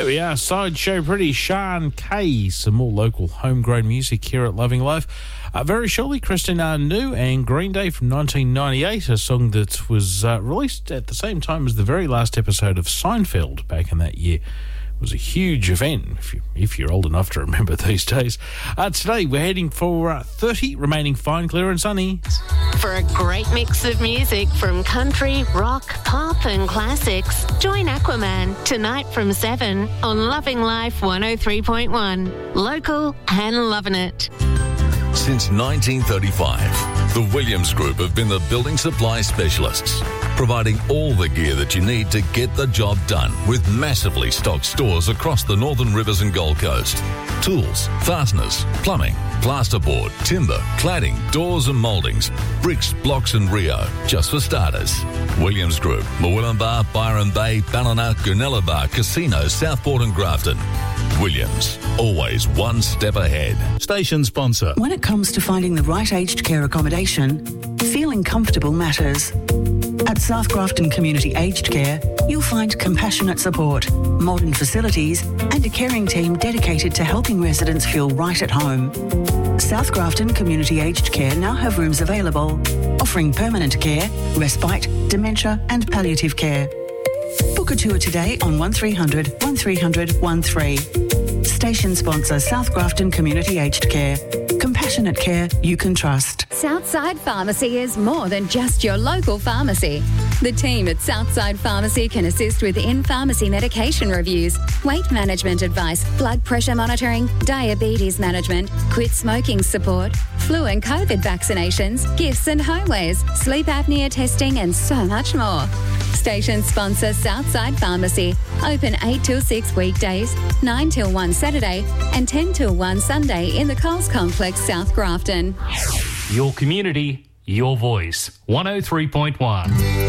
There we are, Sideshow Pretty, Sean Kay. Some more local homegrown music here at Loving Life. Very shortly, Kristen Arnoux and Green Day from 1998, a song that was released at the same time as the very last episode of Seinfeld back in that year. It was a huge event, if you're old enough to remember these days. Today, we're heading for 30, remaining fine, clear and sunny. For a great mix of music from country, rock, pop and classics, join Aquaman tonight from 7 on Loving Life 103.1. Local and loving it. Since 1935, the Williams Group have been the building supply specialists, providing all the gear that you need to get the job done with massively stocked stores across the Northern Rivers and Gold Coast. Tools, fasteners, plumbing, plasterboard, timber, cladding, doors and mouldings, bricks, blocks and Rio, just for starters. Williams Group, Murwillumbah, Byron Bay, Ballina, Goonellabah, Casino, Southport and Grafton. Williams, always one step ahead. Station sponsor. When it comes to finding the right aged care accommodation, feeling comfortable matters. At South Grafton Community Aged Care, you'll find compassionate support, modern facilities, and a caring team dedicated to helping residents feel right at home. South Grafton Community Aged Care now have rooms available, offering permanent care, respite, dementia, and palliative care. Book a tour today on 1300 1300 13. Station sponsor South Grafton Community Aged Care. Compassionate care you can trust. Southside Pharmacy is more than just your local pharmacy. The team at Southside Pharmacy can assist with in-pharmacy medication reviews, weight management advice, blood pressure monitoring, diabetes management, quit smoking support, flu and COVID vaccinations, gifts and homewares, sleep apnea testing and so much more. Station sponsor Southside Pharmacy. Open 8 till 6 weekdays, 9 till 1 Saturday and 10 till 1 Sunday in the Coles Complex, South Grafton. Your community, your voice. 103.1.